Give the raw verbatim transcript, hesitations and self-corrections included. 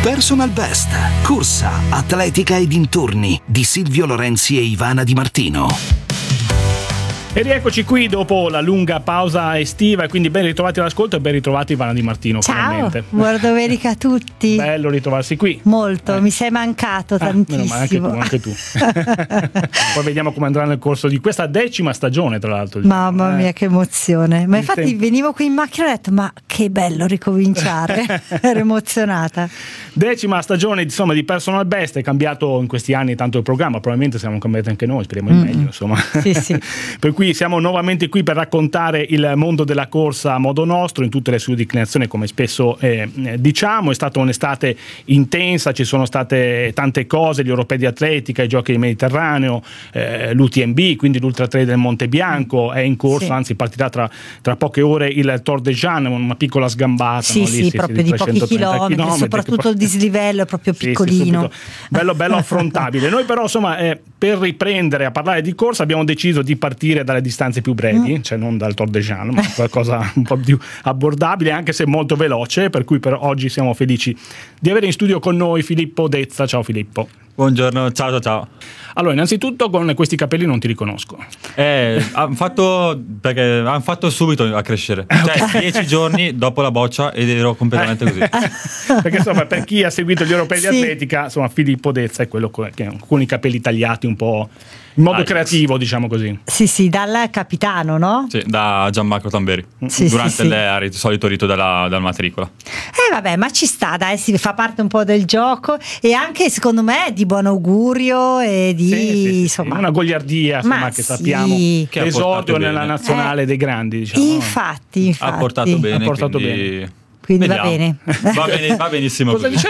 Personal Best, corsa, atletica e dintorni di Silvio Lorenzi e Ivana Di Martino. E rieccoci qui dopo la lunga pausa estiva, e quindi ben ritrovati all'ascolto e ben ritrovati Ivana Di Martino. Ciao, finalmente. buona domenica a tutti. Bello ritrovarsi qui. Molto, eh. mi sei mancato ah, tantissimo. Meno, anche tu, anche tu. Poi vediamo come andrà nel corso di questa decima stagione, tra l'altro. Diciamo. Mamma eh. mia, che emozione. Ma Il infatti tempo. venivo qui in macchina e ho detto, ma che bello ricominciare. Ero emozionata. Decima stagione, insomma, di Personal Best. È cambiato in questi anni tanto il programma, probabilmente siamo cambiati anche noi, speriamo il Mm. meglio, insomma. Sì, sì. Per cui siamo nuovamente qui per raccontare il mondo della corsa a modo nostro, in tutte le sue declinazioni, come spesso eh, diciamo. È stata un'estate intensa, ci sono state tante cose, gli europei di atletica, i giochi del Mediterraneo, eh, l'U T M B, quindi l'Ultra Trail del Monte Bianco è in corsa, Sì. anzi partirà tra, tra poche ore il Tor de Jeanne, una piccola sgambata. Sì, no? sì, Lì, proprio di pochi chilometri, chilometri, soprattutto il dislivello è proprio sì, piccolino. sì, bello, bello affrontabile. Noi però insomma eh, per riprendere a parlare di corsa abbiamo deciso di partire dalle distanze più brevi, mm. cioè non dal Tor de Jeanne, ma qualcosa un po' più abbordabile, anche se molto veloce, per cui per oggi siamo felici di avere in studio con noi Filippo Dezza. Ciao Filippo. Buongiorno, ciao ciao ciao. Allora, innanzitutto con questi capelli non ti riconosco. Eh, hanno fatto perché hanno fatto subito a crescere. Cioè, dieci giorni dopo la boccia ed ero completamente così. Perché insomma, per chi ha seguito gli europei Sì. di atletica, insomma, Filippo Dezza è quello che con i capelli tagliati un po' in modo Ah, creativo, diciamo così. Sì, sì, dal capitano, no? Sì, da Gianmarco Tamberi. Sì, durante sì, sì. il solito rito della, dalla matricola. Eh vabbè, ma ci sta, dai, si fa parte un po' del gioco e anche secondo me è di buon augurio e di Sì, sì, sì, insomma sì. Una goliardia, insomma, Ma che sì. sappiamo Che ha l'esordio portato nella bene. nazionale Eh, dei grandi, diciamo. Infatti, infatti. Ha portato bene. Ha portato quindi... bene. Quindi va Vediamo. bene. Va bene, va benissimo Cosa così. dice